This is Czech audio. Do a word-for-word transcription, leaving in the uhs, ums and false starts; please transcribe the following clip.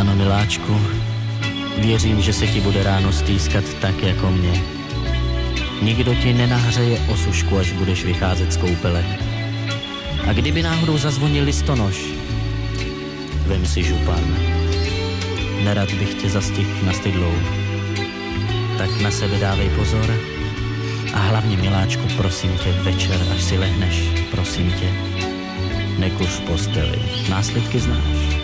Ano, miláčku, věřím, že se ti bude ráno stýskat tak jako mě. Nikdo ti nenahřeje osušku, až budeš vycházet z koupele. A kdyby náhodou zazvonil listonoš, vem si župan. Nerad bych tě zastihl na stydlou. Tak na sebe dávej pozor. A hlavně, miláčku, prosím tě, večer, až si lehneš, prosím tě, nekuř v posteli. Následky znáš.